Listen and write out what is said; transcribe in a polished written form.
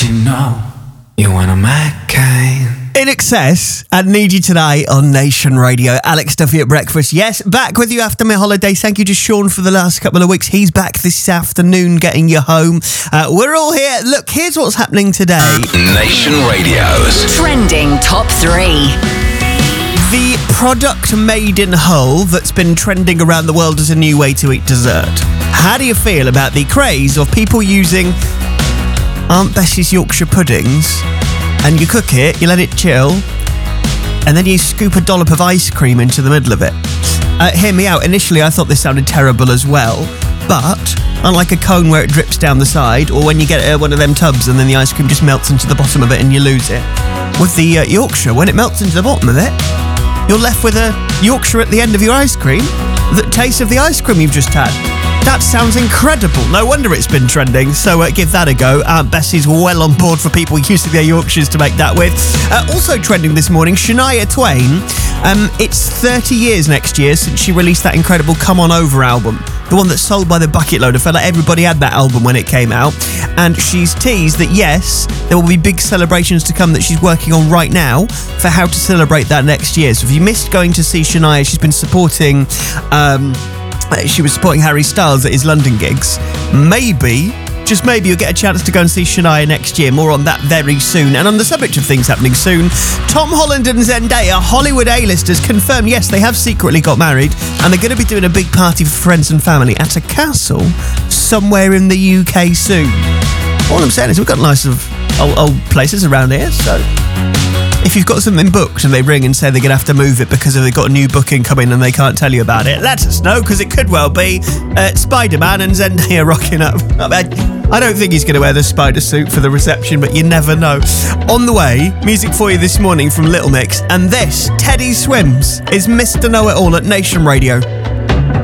you know you want a McCain. In Excess and Need You Today on Nation Radio. Alex Duffy at breakfast. Yes, back with you after my holiday. Thank you to Sean for the last couple of weeks. He's back this afternoon getting you home. We're all here. Look, here's what's happening today. Nation Radio's Trending Top 3. The product made in Hull that's been trending around the world as a new way to eat dessert. How do you feel about the craze of people using Aunt Bessie's Yorkshire puddings, and you cook it, you let it chill, and then you scoop a dollop of ice cream into the middle of it? Hear me out. Initially, I thought this sounded terrible as well, but unlike a cone where it drips down the side, or when you get one of them tubs and then the ice cream just melts into the bottom of it and you lose it, with the Yorkshire, when it melts into the bottom of it, you're left with a Yorkshire at the end of your ice cream that tastes of the ice cream you've just had. That sounds incredible. No wonder it's been trending. So give that a go. Aunt Bessie's well on board for people using their Yorkshires to make that with. Also trending this morning, Shania Twain. It's 30 years next year since she released that incredible Come On Over album. The one that's sold by the bucket load. I felt like everybody had that album when it came out. And she's teased that, yes, there will be big celebrations to come that she's working on right now for how to celebrate that next year. So if you missed going to see Shania, she's been supporting... she was supporting Harry Styles at his London gigs. Maybe, just maybe, you'll get a chance to go and see Shania next year. More on that very soon. And on the subject of things happening soon, Tom Holland and Zendaya, Hollywood A-listers, confirmed, yes, they have secretly got married, and they're going to be doing a big party for friends and family at a castle somewhere in the UK soon. All I'm saying is we've got lots of old places around here, so... if you've got something booked and they ring and say they're going to have to move it because they've got a new booking coming and they can't tell you about it, let us know, because it could well be Spider-Man and Zendaya rocking up. I don't think he's going to wear the spider suit for the reception, but you never know. On the way, music for you this morning from Little Mix, and this, Teddy Swims, is Mr. Know-It-All at Nation Radio.